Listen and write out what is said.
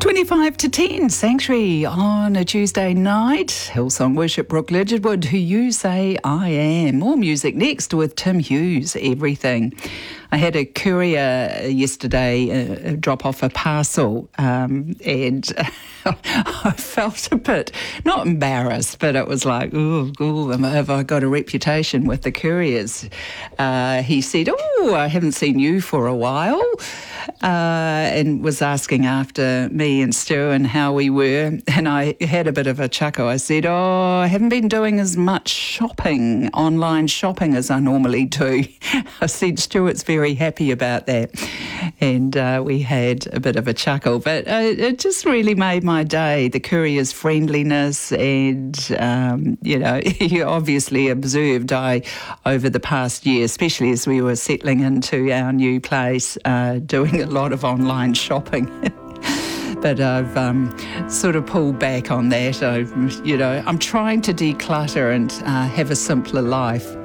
25 to 10, Sanctuary on a Tuesday night. Hillsong Worship, Brooke Lidgerwood, Who You Say I Am. More music next with Tim Hughes, Everything. I had a courier yesterday drop off a parcel and I felt a bit, not embarrassed, but it was like, have I got a reputation with the couriers? He said, I haven't seen you for a while, and was asking after me and Stu and how we were. And I had a bit of a chuckle. I said, I haven't been doing as much online shopping as I normally do. I said, Stuart's very happy about that. And we had a bit of a chuckle. But it just really made my day, the courier's friendliness. And, you obviously observed over the past year, especially as we were settling into our new place, doing a lot of online shopping. But I've sort of pulled back on that. I'm trying to declutter and have a simpler life.